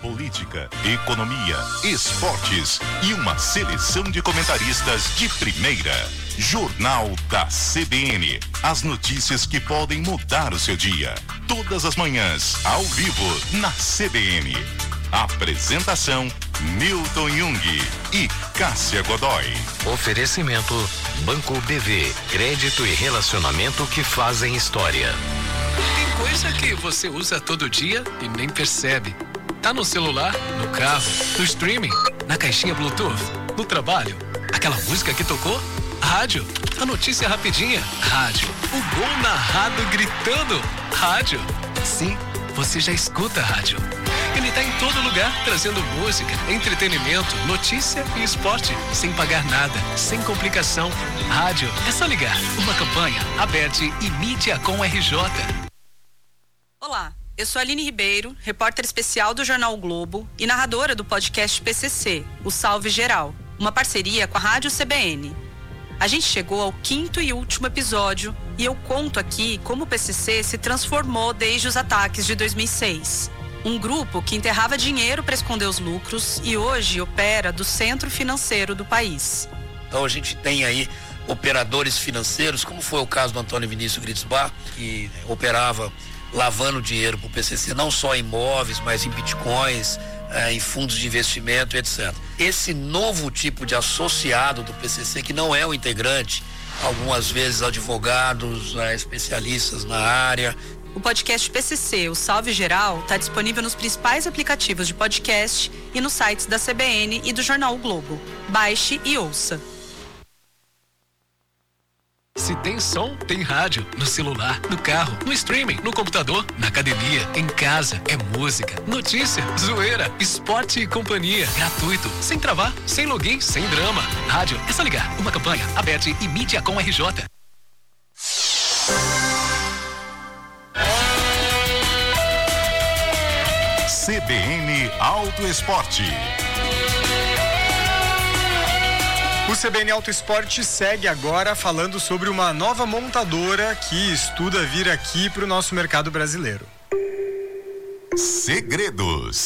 política, economia, esportes e uma seleção de comentaristas de primeira. Jornal da CBN. As notícias que podem mudar o seu dia. Todas as manhãs, ao vivo, na CBN. Apresentação, Milton Jung e Cássia Godoy. Oferecimento, Banco BV. Crédito e relacionamento que fazem história. Tem coisa que você usa todo dia e nem percebe. Tá no celular, no carro, no streaming, na caixinha Bluetooth, no trabalho. Aquela música que tocou? Rádio. A notícia rapidinha? Rádio. O gol narrado gritando? Rádio. Sim, você já escuta a rádio. Ele tá em todo lugar, trazendo música, entretenimento, notícia e esporte, sem pagar nada, sem complicação. Rádio, é só ligar. Uma campanha, Aberte e Mídia com RJ. Olá, eu sou a Aline Ribeiro, repórter especial do Jornal o Globo e narradora do podcast PCC, o Salve Geral, uma parceria com a Rádio CBN. A gente chegou ao 5º e último episódio e eu conto aqui como o PCC se transformou desde os ataques de 2006. Um grupo que enterrava dinheiro para esconder os lucros e hoje opera do centro financeiro do país. Então a gente tem aí operadores financeiros, como foi o caso do Antônio Vinícius Gritzbach, que operava lavando dinheiro para o PCC, não só em imóveis, mas em bitcoins, em fundos de investimento, etc. Esse novo tipo de associado do PCC, que não é o integrante, algumas vezes advogados, especialistas na área. O podcast PCC, o Salve Geral, está disponível nos principais aplicativos de podcast e nos sites da CBN e do Jornal o Globo. Baixe e ouça. Se tem som, tem rádio. No celular, no carro, no streaming, no computador, na academia, em casa. É música, notícia, zoeira, esporte e companhia. Gratuito, sem travar, sem login, sem drama. Rádio, é só ligar. Uma campanha, Aberte e Mídia com RJ. CBN Auto Esporte. O CBN Auto Esporte segue agora falando sobre uma nova montadora que estuda vir aqui para o nosso mercado brasileiro. Segredos.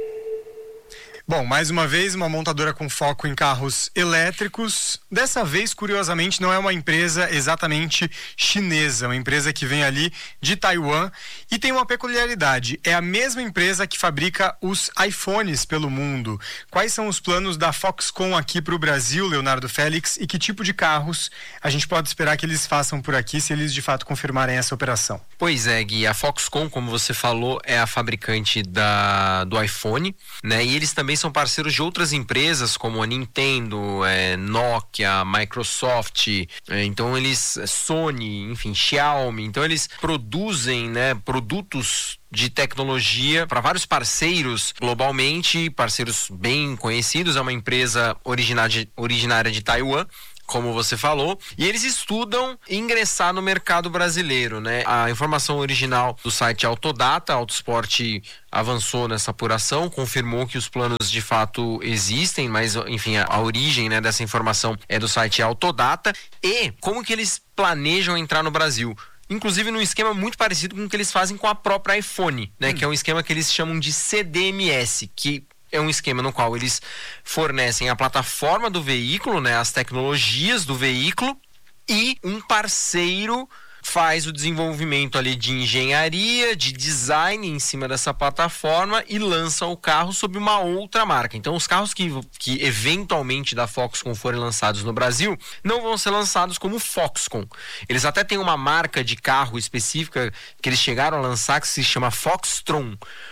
Bom, mais uma vez, uma montadora com foco em carros elétricos. Dessa vez, curiosamente, não é uma empresa exatamente chinesa, uma empresa que vem ali de Taiwan e tem uma peculiaridade. É a mesma empresa que fabrica os iPhones pelo mundo. Quais são os planos da Foxconn aqui para o Brasil, Leonardo Félix, e que tipo de carros a gente pode esperar que eles façam por aqui se eles de fato confirmarem essa operação? Pois é, Gui, a Foxconn, como você falou, é a fabricante do iPhone, né? E eles também são parceiros de outras empresas como a Nintendo, Nokia, Microsoft, então eles, Sony, enfim, Xiaomi, então eles produzem, né, produtos de tecnologia para vários parceiros globalmente, parceiros bem conhecidos. É uma empresa originária de Taiwan, como você falou, e eles estudam ingressar no mercado brasileiro, né? A informação original do site Autodata, Autosport avançou nessa apuração, confirmou que os planos de fato existem, mas enfim, a origem, né, dessa informação é do site Autodata. E como que eles planejam entrar no Brasil? Inclusive num esquema muito parecido com o que eles fazem com a própria iPhone, né? Que é um esquema que eles chamam de CDMS, que é um esquema no qual eles fornecem a plataforma do veículo, né, as tecnologias do veículo, e um parceiro faz o desenvolvimento ali de engenharia, de design em cima dessa plataforma e lança o carro sob uma outra marca. Então os carros que eventualmente da Foxconn forem lançados no Brasil não vão ser lançados como Foxconn. Eles até têm uma marca de carro específica que eles chegaram a lançar que se chama Foxtron,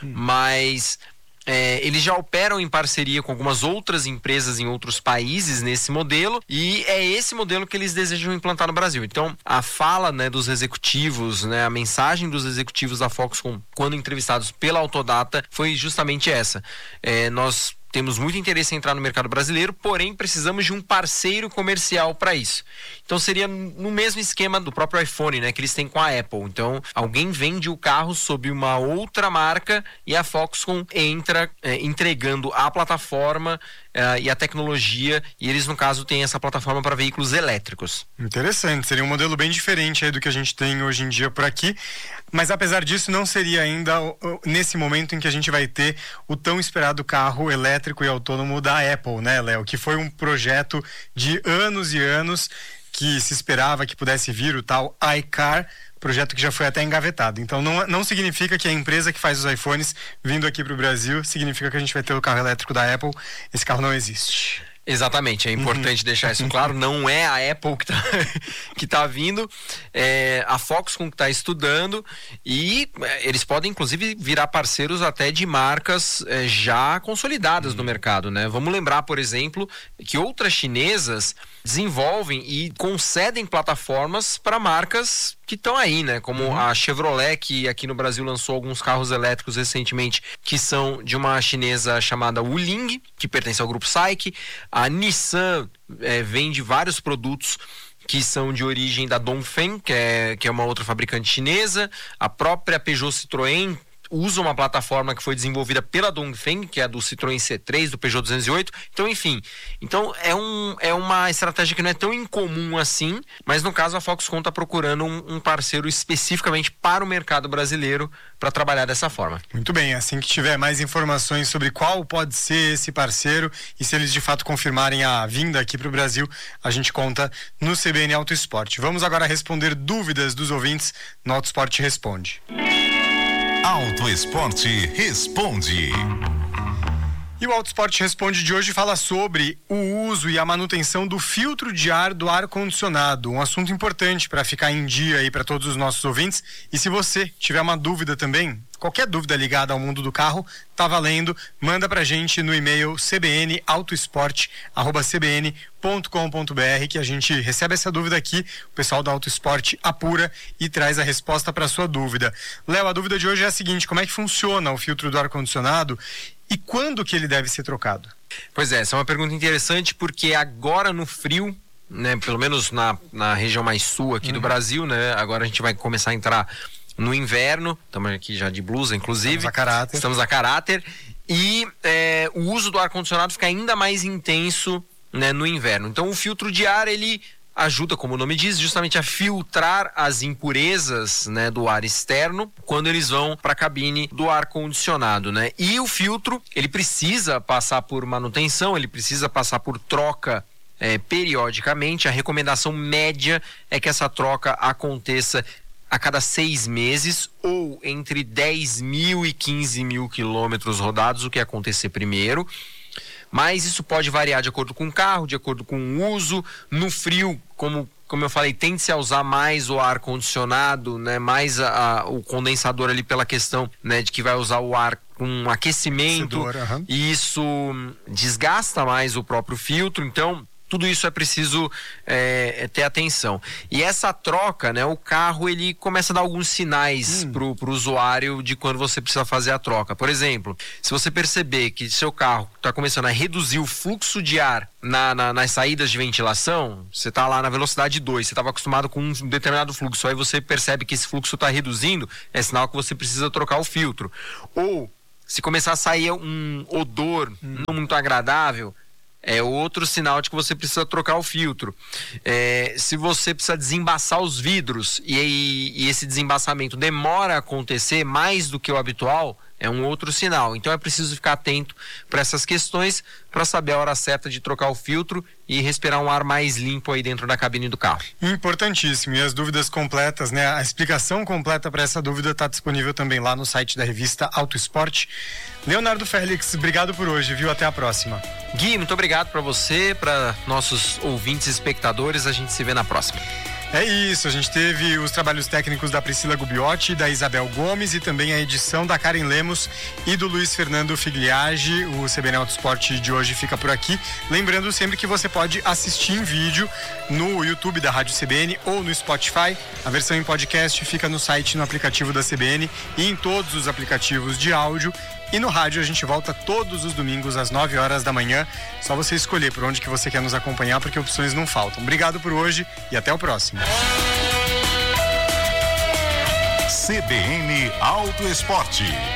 mas eles já operam em parceria com algumas outras empresas em outros países nesse modelo, e é esse modelo que eles desejam implantar no Brasil. Então, a fala, né, dos executivos, né, a mensagem dos executivos da Foxconn, quando entrevistados pela Autodata, foi justamente essa. Nós temos muito interesse em entrar no mercado brasileiro, porém precisamos de um parceiro comercial para isso. Então seria no mesmo esquema do próprio iPhone, né, que eles têm com a Apple. Então alguém vende o carro sob uma outra marca e a Foxconn entra entregando a plataforma e a tecnologia, e eles, no caso, têm essa plataforma para veículos elétricos. Interessante, seria um modelo bem diferente aí do que a gente tem hoje em dia por aqui, mas apesar disso não seria ainda nesse momento em que a gente vai ter o tão esperado carro elétrico e autônomo da Apple, né, Léo? Que foi um projeto de anos e anos que se esperava que pudesse vir, o tal iCar, projeto que já foi até engavetado. Então não significa que a empresa que faz os iPhones vindo aqui para o Brasil significa que a gente vai ter o carro elétrico da Apple. Esse carro não existe. Exatamente, é importante deixar isso claro, não é a Apple que tá vindo, é a Foxconn que está estudando, e eles podem inclusive virar parceiros até de marcas já consolidadas no mercado, né? Vamos lembrar, por exemplo, que outras chinesas desenvolvem e concedem plataformas para marcas que estão aí, né? Como a Chevrolet, que aqui no Brasil lançou alguns carros elétricos recentemente, que são de uma chinesa chamada Wuling, que pertence ao grupo SAIC. A Nissan vende vários produtos que são de origem da Dongfeng, que é uma outra fabricante chinesa. A própria Peugeot Citroën usa uma plataforma que foi desenvolvida pela Dongfeng, que é a do Citroën C3, do Peugeot 208. Então, enfim, é uma estratégia que não é tão incomum assim, mas no caso a Foxconn está procurando um parceiro especificamente para o mercado brasileiro para trabalhar dessa forma. Muito bem, assim que tiver mais informações sobre qual pode ser esse parceiro e se eles de fato confirmarem a vinda aqui para o Brasil, a gente conta no CBN Auto Esporte. Vamos agora responder dúvidas dos ouvintes no Auto Esporte Responde. Auto Esporte Responde. E o Auto Esporte Responde de hoje fala sobre o uso e a manutenção do filtro de ar do ar-condicionado. Um assunto importante para ficar em dia aí para todos os nossos ouvintes. E se você tiver uma dúvida também, qualquer dúvida ligada ao mundo do carro, tá valendo. Manda pra gente no e-mail cbnautoesporte@cbn.com.br que a gente recebe essa dúvida aqui. O pessoal da Auto Esporte apura e traz a resposta para sua dúvida. Léo, a dúvida de hoje é a seguinte: como é que funciona o filtro do ar-condicionado e quando que ele deve ser trocado? Pois é, essa é uma pergunta interessante, porque agora no frio, né, pelo menos na região mais sul aqui do Brasil, né, agora a gente vai começar a entrar no inverno, estamos aqui já de blusa, inclusive. Estamos a caráter. E o uso do ar-condicionado fica ainda mais intenso, né, no inverno. Então o filtro de ar, ele ajuda, como o nome diz, justamente a filtrar as impurezas, né, do ar externo quando eles vão para a cabine do ar-condicionado, né? E o filtro, ele precisa passar por manutenção, ele precisa passar por troca periodicamente. A recomendação média é que essa troca aconteça a cada 6 meses ou entre 10 mil e 15 mil quilômetros rodados, o que acontecer primeiro. Mas isso pode variar de acordo com o carro, de acordo com o uso. No frio, como eu falei, tende-se a usar mais o ar-condicionado, né? Mais o condensador ali pela questão, né, de que vai usar o ar com aquecimento. E isso desgasta mais o próprio filtro, então tudo isso é preciso ter atenção. E essa troca, né, o carro ele começa a dar alguns sinais pro usuário de quando você precisa fazer a troca. Por exemplo, se você perceber que seu carro está começando a reduzir o fluxo de ar nas saídas de ventilação, você está lá na velocidade 2, você estava acostumado com um determinado fluxo, aí você percebe que esse fluxo está reduzindo, é sinal que você precisa trocar o filtro. Ou se começar a sair um odor não muito agradável, é outro sinal de que você precisa trocar o filtro. Se você precisa desembaçar os vidros e esse desembaçamento demora a acontecer mais do que o habitual, é um outro sinal. Então é preciso ficar atento para essas questões para saber a hora certa de trocar o filtro e respirar um ar mais limpo aí dentro da cabine do carro. Importantíssimo. E as dúvidas completas, né? A explicação completa para essa dúvida está disponível também lá no site da revista Auto Esporte. Leonardo Félix, obrigado por hoje, viu? Até a próxima. Gui, muito obrigado para você, para nossos ouvintes e espectadores. A gente se vê na próxima. É isso, a gente teve os trabalhos técnicos da Priscila Gubiotti, da Isabel Gomes e também a edição da Karen Lemos e do Luiz Fernando Figliage. O CBN Auto Esporte de hoje fica por aqui. Lembrando sempre que você pode assistir em vídeo no YouTube da Rádio CBN ou no Spotify. A versão em podcast fica no site e no aplicativo da CBN e em todos os aplicativos de áudio. E no rádio a gente volta todos os domingos às 9 horas da manhã. Só você escolher por onde que você quer nos acompanhar, porque opções não faltam. Obrigado por hoje e até o próximo. CBN Auto Esporte.